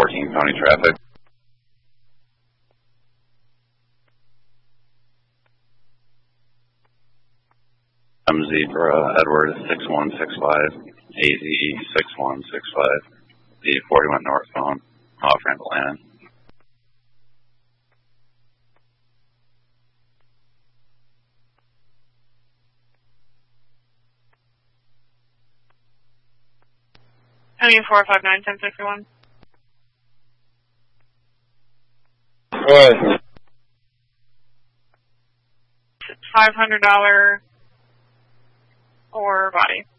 14 County traffic. Zebra, Edward 6165, AZ 6165, the 41 northbound, off-ramp land. Coming 459, 1061. What? $500 or body.